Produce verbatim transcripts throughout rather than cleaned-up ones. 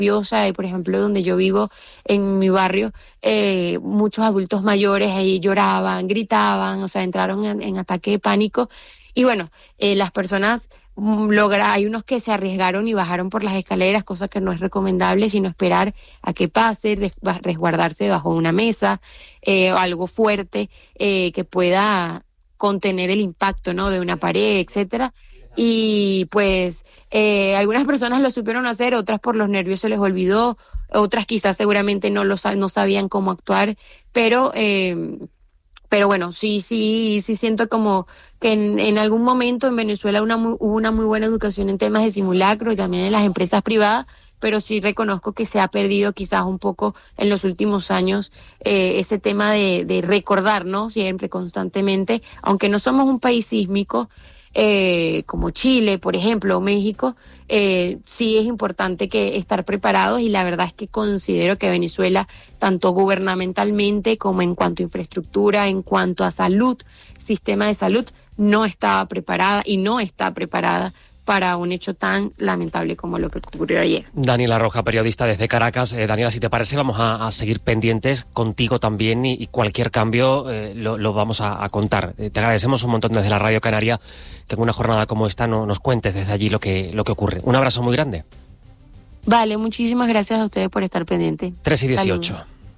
nerviosa, y por ejemplo donde yo vivo, en mi barrio, eh, muchos adultos mayores ahí lloraban, gritaban, o sea, entraron en, en ataque de pánico. Y bueno, eh, las personas logra, hay unos que se arriesgaron y bajaron por las escaleras, cosa que no es recomendable, sino esperar a que pase, res, resguardarse debajo de una mesa, eh, o algo fuerte eh, que pueda contener el impacto, ¿no?, de una pared, etcétera. Y pues eh, algunas personas lo supieron hacer, otras por los nervios se les olvidó, otras quizás seguramente no lo no sabían cómo actuar, pero eh, pero bueno, sí, sí, sí siento como que en, en algún momento en Venezuela una muy, hubo una muy buena educación en temas de simulacro y también en las empresas privadas, pero sí reconozco que se ha perdido quizás un poco en los últimos años eh, ese tema de, de recordar, ¿no?, siempre, constantemente, aunque no somos un país sísmico, Eh, como Chile, por ejemplo, o México, eh, sí es importante que estar preparados, y la verdad es que considero que Venezuela, tanto gubernamentalmente como en cuanto a infraestructura, en cuanto a salud, sistema de salud, no estaba preparada y no está preparada para un hecho tan lamentable como lo que ocurrió ayer. Daniela Roja, periodista desde Caracas. Eh, Daniela, si te parece, vamos a, a seguir pendientes contigo también, y, y cualquier cambio eh, lo, lo vamos a, a contar. Eh, te agradecemos un montón desde la Radio Canaria que en una jornada como esta no, nos cuentes desde allí lo que, lo que ocurre. Un abrazo muy grande. Vale, muchísimas gracias a ustedes por estar pendientes. tres y dieciocho.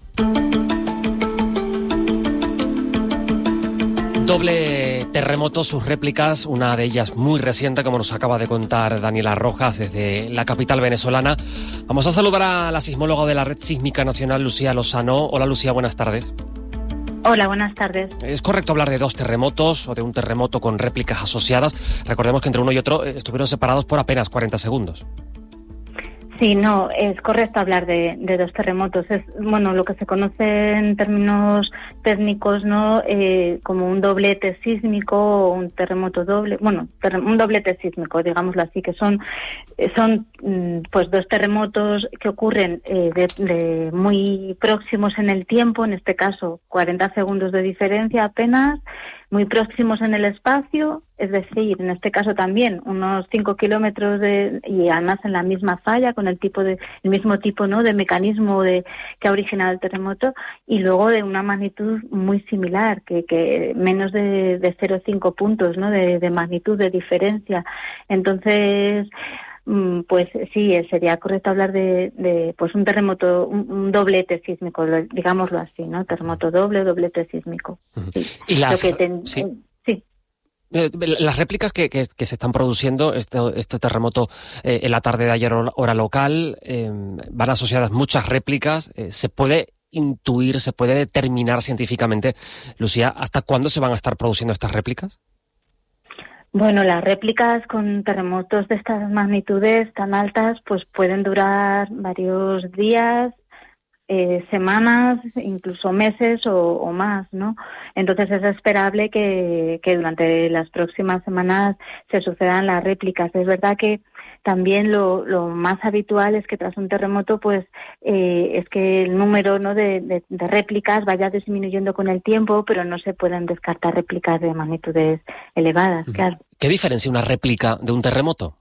Doble terremoto, sus réplicas, una de ellas muy reciente, como nos acaba de contar Daniela Rojas desde la capital venezolana. Vamos a saludar a la sismóloga de la Red Sísmica Nacional, Lucía Lozano. Hola, Lucía, buenas tardes. Hola, buenas tardes. ¿Es correcto hablar de dos terremotos o de un terremoto con réplicas asociadas? Recordemos que entre uno y otro estuvieron separados por apenas cuarenta segundos. Sí, no, es correcto hablar de, de dos terremotos. Es, bueno, lo que se conoce en términos técnicos, ¿no?, eh, como un doblete sísmico o un terremoto doble, bueno, ter, un doblete sísmico, digámoslo así, que son, son pues dos terremotos que ocurren eh, de, de muy próximos en el tiempo, en este caso cuarenta segundos de diferencia apenas, muy próximos en el espacio, es decir, en este caso también unos cinco kilómetros de, y además en la misma falla, con el tipo de, el mismo tipo, ¿no?, de mecanismo de que ha originado el terremoto, y luego de una magnitud muy similar, que, que menos de, de cero coma cinco puntos, ¿no?, de, de magnitud de diferencia. Entonces, pues sí, sería correcto hablar de, de pues un terremoto, un, un doblete sísmico, digámoslo así, ¿no? Terremoto doble, doblete sísmico. Sí. Y las, Lo que ten, sí. sí. Las réplicas que, que, que se están produciendo, este, este terremoto eh, en la tarde de ayer, hora local, eh, van asociadas muchas réplicas. Eh, ¿Se puede intuir, se puede determinar científicamente, Lucía, hasta cuándo se van a estar produciendo estas réplicas? Bueno, las réplicas con terremotos de estas magnitudes tan altas pues pueden durar varios días, eh, semanas, incluso meses o, o más, ¿no? Entonces es esperable que, que durante las próximas semanas se sucedan las réplicas. Es verdad que también lo, lo más habitual es que tras un terremoto, pues, eh, es que el número, ¿no?, de, de, de réplicas vaya disminuyendo con el tiempo, pero no se pueden descartar réplicas de magnitudes elevadas, claro. ¿Qué diferencia una réplica de un terremoto?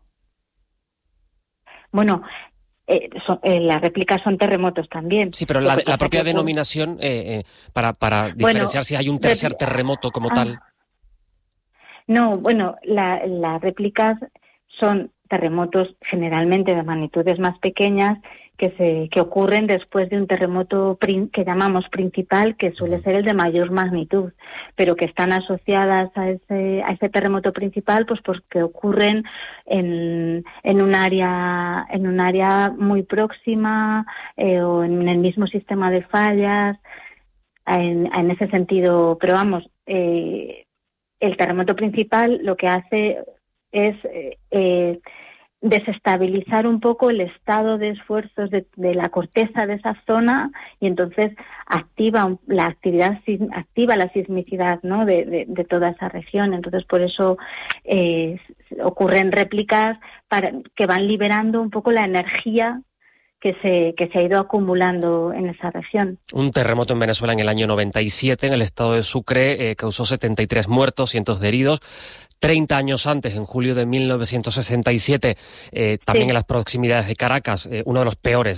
Bueno, eh, son, eh, las réplicas son terremotos también. Sí, pero la, la propia denominación, eh, eh, para, para diferenciar bueno, si hay un tercer terremoto como ah, tal. No, bueno, la, las réplicas son terremotos generalmente de magnitudes más pequeñas que se que ocurren después de un terremoto prin, que llamamos principal, que suele ser el de mayor magnitud, pero que están asociadas a ese a ese terremoto principal, pues porque ocurren en en un área en un área muy próxima eh, o en el mismo sistema de fallas, en, en ese sentido. Pero vamos, eh, el terremoto principal lo que hace es eh, eh, desestabilizar un poco el estado de esfuerzos de, de la corteza de esa zona, y entonces activa la actividad, activa la sismicidad, ¿no?, de, de, de toda esa región. Entonces por eso eh, ocurren réplicas para, que van liberando un poco la energía que se que se ha ido acumulando en esa región. Un terremoto en Venezuela en el año noventa y siete, en el estado de Sucre, eh, causó setenta y tres muertos, cientos de heridos. treinta años antes, en julio de mil novecientos sesenta y siete, eh, también sí, en las proximidades de Caracas, eh, uno de los peores